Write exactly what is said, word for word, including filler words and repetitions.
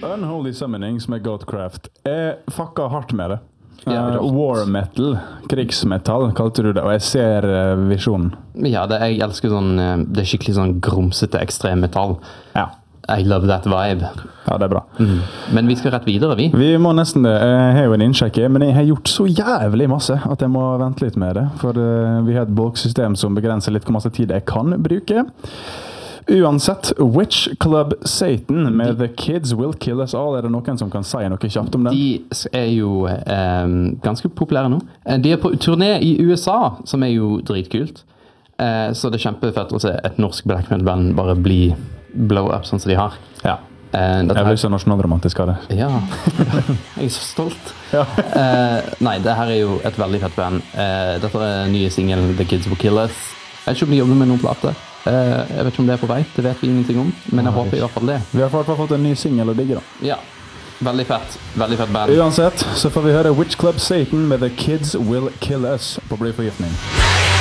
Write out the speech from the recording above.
Unholy Summonings med Goatcraft. Jeg fucka hardt med det. Ja, uh, war metal, krigsmetall, kalte du det, og jeg ser uh, visjonen. Ja, det, jeg elsker sånn, det er skikkelig sånn grumsete ekstremmetall. Ja. I love that vibe. Ja, det er bra. Mm. Men vi skal rett videre, vi. Vi må nesten det. Jeg har jo en innsjekk, men jeg har gjort så jævlig masse at jeg må vente litt med det. For uh, vi har et bulksystem som begrenser litt hvor masse tid jeg kan bruke. Uansett, Witch Club Satan med The Kids Will Kill Us All. Er det noen som kan si noe kjapt om den? De er jo eh, ganske populære nå. De er på turné i U S A, som er jo dritkult. Eh, så det er kjempefett å se et norsk black metal-band bare bli blow up sånn som de har. Ja. Eh, jeg blir så nasjonaldramatisk av det. Ja, jeg er så stolt. Ja. eh, nei, det her er jo et veldig fett band. Eh, dette er nye singelen The Kids Will Kill Us. Jeg vet ikke om de jobber med noen plate. Uh, jeg vet ikke om det er på vei, det vet vi ingenting om, men jeg Nei, håper i hvert fall det. Vi har i hvert fall fått en ny single å digge da. Ja, veldig fett, veldig fett band. Uansett, så får vi høre Witch Club Satan med The Kids Will Kill Us på Blyforgiftning.